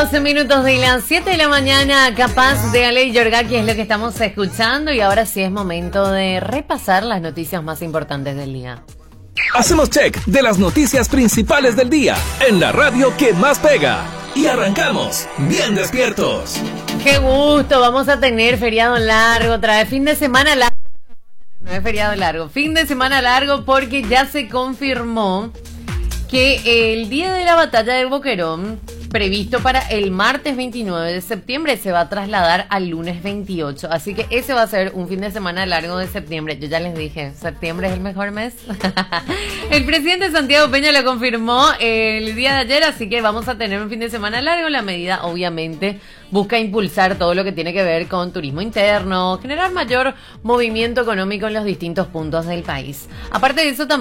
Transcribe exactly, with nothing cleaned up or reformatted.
doce minutos de las siete de la mañana, Capaz de Ale y Yorgaki es lo que estamos escuchando y ahora sí es momento de repasar las noticias más importantes del día. Hacemos check de las noticias principales del día en la radio que más pega y arrancamos bien despiertos. ¡Qué gusto! Vamos a tener feriado largo, otra vez fin de semana largo. No es feriado largo, fin de semana largo porque ya se confirmó que el día de la batalla de Boquerón, previsto para el martes veintinueve de septiembre, se va a trasladar al lunes veintiocho. Así que ese va a ser un fin de semana largo de septiembre. Yo ya les dije, septiembre es el mejor mes. El presidente Santiago Peña lo confirmó el día de ayer, así que vamos a tener un fin de semana largo. La medida, obviamente, busca impulsar todo lo que tiene que ver con turismo interno, generar mayor movimiento económico en los distintos puntos del país. Aparte de eso, también